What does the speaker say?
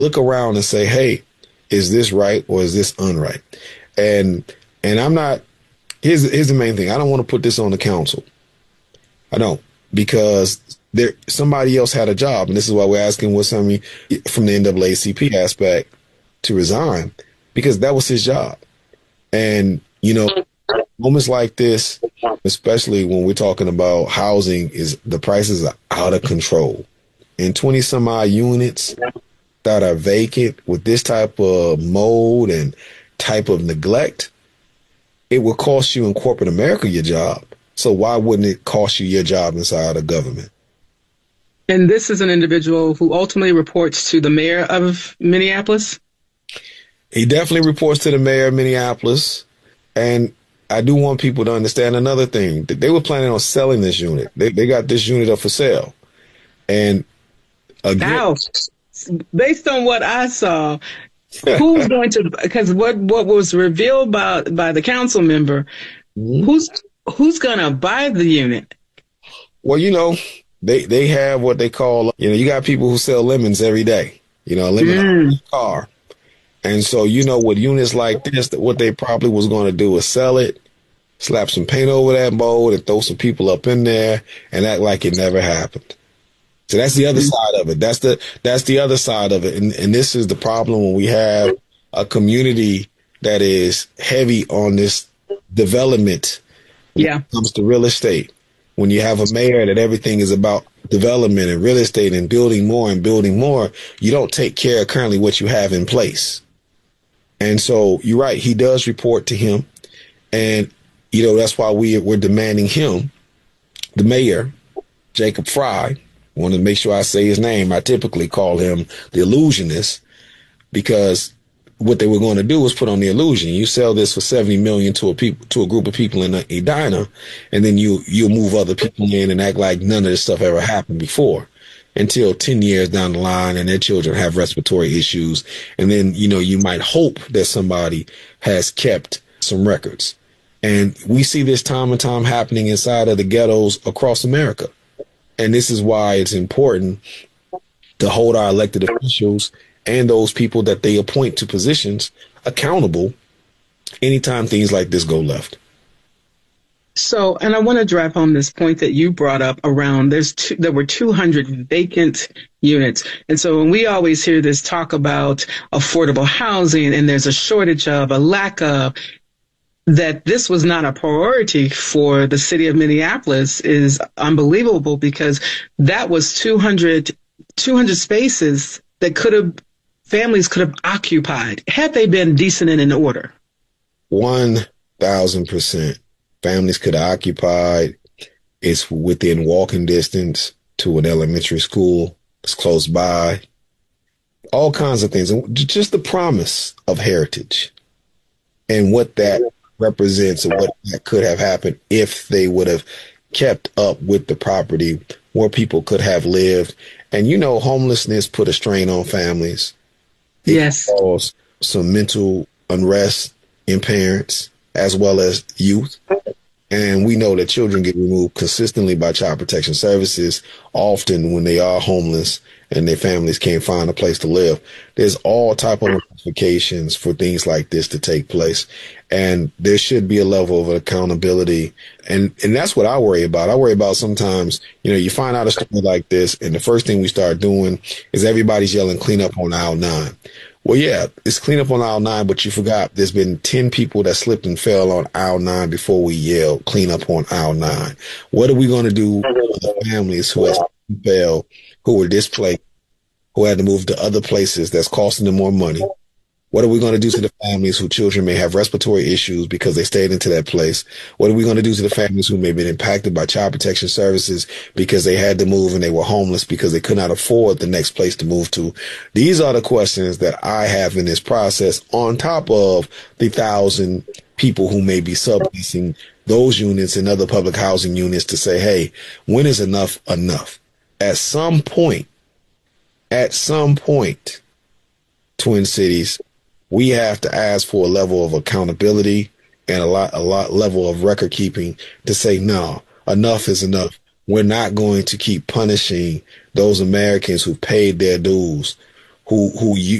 look around and say, hey, is this right or is this unright? And I'm not, here's the main thing. I don't want to put this on the council. I don't, because somebody else had a job. And this is why we're asking with somebody from the NAACP aspect to resign, because that was his job. And, moments like this, especially when we're talking about housing, is the prices are out of control. And 20 some odd units that are vacant with this type of mold and type of neglect, it will cost you in corporate America your job. So why wouldn't it cost you your job inside of government? And this is an individual who ultimately reports to the mayor of Minneapolis? He definitely reports to the mayor of Minneapolis. And I do want people to understand another thing. They were planning on selling this unit. They got this unit up for sale. And again, now, based on what I saw, who's going to, because what was revealed by the council member, who's going to buy the unit? Well, they have what they call, you got people who sell lemons every day, a lemon in a car. And so, with units like this, what they probably was going to do is sell it, slap some paint over that mold and throw some people up in there and act like it never happened. So that's the other side of it. That's the other side of it. And this is the problem when we have a community that is heavy on this development when it comes to real estate. When you have a mayor that everything is about development and real estate and building more, you don't take care of currently what you have in place. And so you're right. He does report to him. And, that's why we're demanding him, the mayor, Jacob Fry. I want to make sure I say his name. I typically call him the illusionist, because what they were going to do was put on the illusion. You sell this for $70 million to a group of people in Edina, and then you'll move other people in and act like none of this stuff ever happened before, until 10 years down the line and their children have respiratory issues. And then, you might hope that somebody has kept some records. And we see this time and time happening inside of the ghettos across America. And this is why it's important to hold our elected officials and those people that they appoint to positions accountable anytime things like this go left. So, and I want to drive home this point that you brought up around there were 200 vacant units. And so when we always hear this talk about affordable housing and there's a shortage of, a lack of, that this was not a priority for the city of Minneapolis is unbelievable, because that was 200 spaces that families could have occupied had they been decent and in order. 1,000%. Families could have occupied. It's within walking distance to an elementary school. It's close by. All kinds of things. And just the promise of heritage and what that represents and what that could have happened if they would have kept up with the property, where people could have lived. And, homelessness put a strain on families. It caused some mental unrest in parents as well as youth. And we know that children get removed consistently by Child Protection Services, often when they are homeless and their families can't find a place to live. There's all type of ramifications for things like this to take place. And there should be a level of accountability. And that's what I worry about. I worry about sometimes, you find out a story like this, and the first thing we start doing is everybody's yelling clean up on aisle 9. Well, yeah, it's clean up on aisle 9, but you forgot there's been 10 people that slipped and fell on aisle 9 before we yelled clean up on aisle 9. What are we going to do with the families who have fell, who were displaced, who had to move to other places that's costing them more money? What are we going to do to the families whose children may have respiratory issues because they stayed into that place? What are we going to do to the families who may have been impacted by Child Protection Services because they had to move and they were homeless because they could not afford the next place to move to? These are the questions that I have in this process, on top of the 1,000 people who may be subleasing those units and other public housing units, to say, hey, when is enough enough? At some point, Twin Cities, we have to ask for a level of accountability and a lot level of record keeping to say, no, enough is enough. We're not going to keep punishing those Americans who paid their dues, who